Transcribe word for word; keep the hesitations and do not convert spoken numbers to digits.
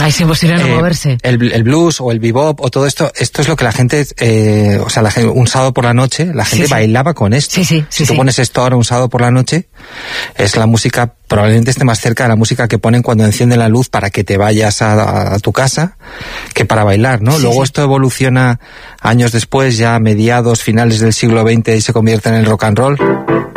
Ah, es imposible no eh, moverse. El, el blues o el bebop o todo esto, esto es lo que la gente, eh, o sea, la gente, un sábado por la noche, la gente sí, bailaba sí. con esto. Sí, sí, si sí, tú sí. pones esto ahora un sábado por la noche, es la música, probablemente esté más cerca de la música que ponen cuando encienden la luz para que te vayas a, a, a tu casa, que para bailar, ¿no? Sí, Luego sí. esto evoluciona años después, ya a mediados, finales del siglo veinte, y se convierte en el rock and roll.